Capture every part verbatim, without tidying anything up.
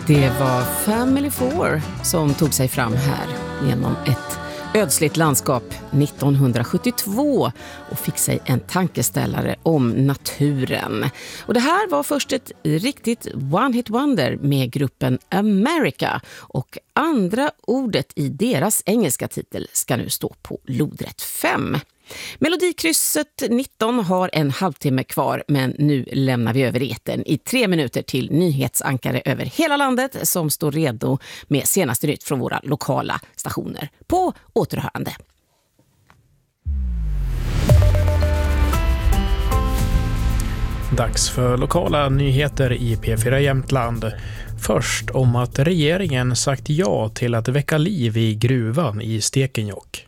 Det var Family Four som tog sig fram här genom ett ödsligt landskap nittonhundrasjuttiotvå och fick sig en tankeställare om naturen. Och det här var först ett riktigt one-hit wonder med gruppen America, och andra ordet i deras engelska titel ska nu stå på lodrätt fem. Melodikrysset nitton har en halvtimme kvar, men nu lämnar vi över etern i tre minuter till nyhetsankare över hela landet som står redo med senaste nytt från våra lokala stationer. På återhörande. Dags för lokala nyheter i P fyra Jämtland. Först om att regeringen sagt ja till att väcka liv i gruvan i Stekenjokk.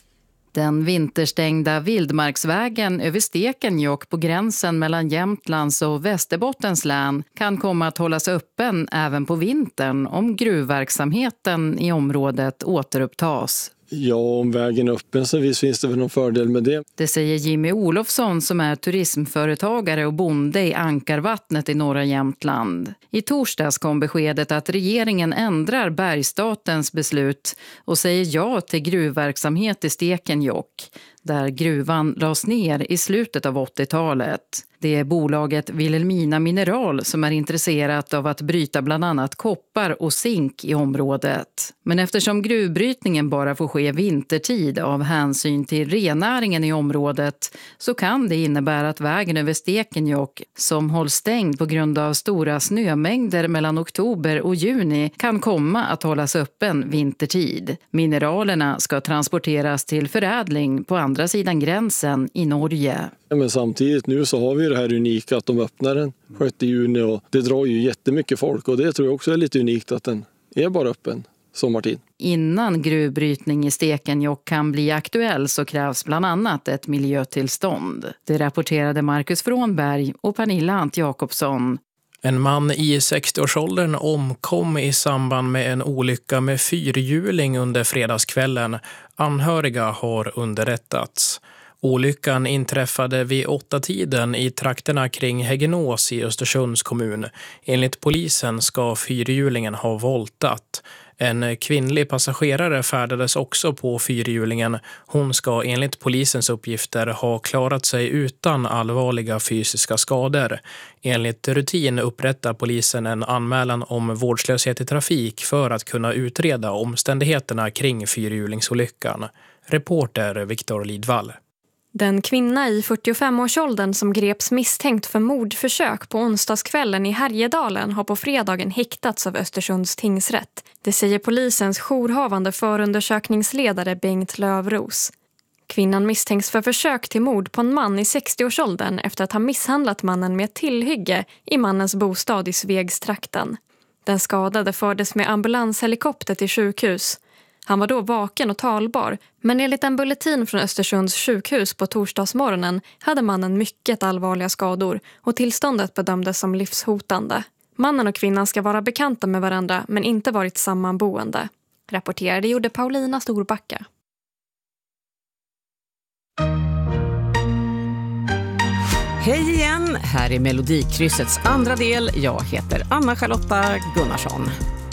Den vinterstängda vildmarksvägen över Stekenjokk på gränsen mellan Jämtlands och Västerbottens län kan komma att hållas öppen även på vintern om gruvverksamheten i området återupptas. Ja, om vägen är öppen så finns det väl någon fördel med det. Det säger Jimmy Olofsson som är turismföretagare och bonde i Ankarvattnet i norra Jämtland. I torsdags kom beskedet att regeringen ändrar Bergsstatens beslut och säger ja till gruvverksamhet i Stekenjokk, där gruvan lades ner i slutet av åttiotalet. Det är bolaget Vilhelmina Mineral som är intresserat av att bryta bland annat koppar och zink i området. Men eftersom gruvbrytningen bara får ske vintertid av hänsyn till rennäringen i området så kan det innebära att vägen över Stekenjokk, som hålls stängd på grund av stora snömängder mellan oktober och juni, kan komma att hållas öppen vintertid. Mineralerna ska transporteras till förädling på andra sidan gränsen i Norge. Ja, men samtidigt nu så har vi det här unika att de öppnar den sjätte juni och det drar ju jättemycket folk, och det tror jag också är lite unikt att den är bara öppen sommartid. Innan gruvbrytning i Stekenjokk kan bli aktuell så krävs bland annat ett miljötillstånd. Det rapporterade Marcus Frånberg och Pernilla Ant Jakobsson. En man i sextioårsåldern omkom i samband med en olycka med fyrhjuling under fredagskvällen. Anhöriga har underrättats. Olyckan inträffade vid åtta tiden i trakterna kring Häggenås i Östersunds kommun. Enligt polisen ska fyrhjulingen ha voltat. En kvinnlig passagerare färdades också på fyrhjulingen. Hon ska enligt polisens uppgifter ha klarat sig utan allvarliga fysiska skador. Enligt rutin upprättar polisen en anmälan om vårdslöshet i trafik för att kunna utreda omständigheterna kring fyrhjulingsolyckan. Reporter Viktor Lidvall. Den kvinna i fyrtiofem-årsåldern som greps misstänkt för mordförsök på onsdagskvällen i Härjedalen har på fredagen häktats av Östersunds tingsrätt. Det säger polisens jourhavande förundersökningsledare Bengt Lövros. Kvinnan misstänks för försök till mord på en man i sextioårsåldern efter att ha misshandlat mannen med ett tillhygge i mannens bostad i Svegstrakten. Den skadade fördes med ambulanshelikopter till sjukhus. Han var då vaken och talbar, men enligt en bulletin från Östersunds sjukhus på torsdagsmorgonen hade mannen mycket allvarliga skador och tillståndet bedömdes som livshotande. Mannen och kvinnan ska vara bekanta med varandra men inte varit sammanboende. Rapporterade gjorde Paulina Storbacka. Hej igen, här är Melodikryssets andra del. Jag heter Anna-Charlotta Gunnarsson.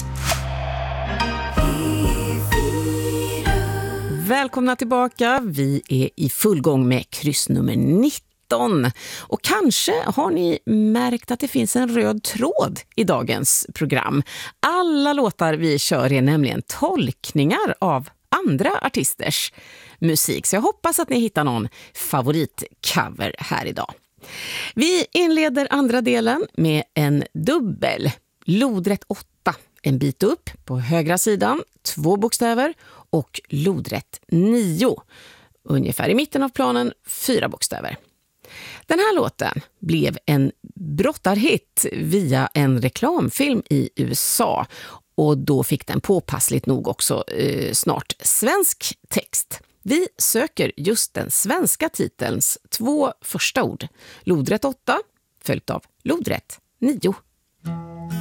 Välkomna tillbaka. Vi är i full gång med kryss nummer nitton. Och kanske har ni märkt att det finns en röd tråd i dagens program. Alla låtar vi kör är nämligen tolkningar av andra artisters musik. Så jag hoppas att ni hittar någon favoritcover här idag. Vi inleder andra delen med en dubbel. Lodrätt åtta. En bit upp på högra sidan, två bokstäver, och lodrätt nio. Ungefär i mitten av planen, fyra bokstäver. Den här låten blev en brottarhit via en reklamfilm i U S A. Och då fick den påpassligt nog också eh, snart svensk text. Vi söker just den svenska titelns två första ord. Lodrätt åtta följt av lodrätt nio.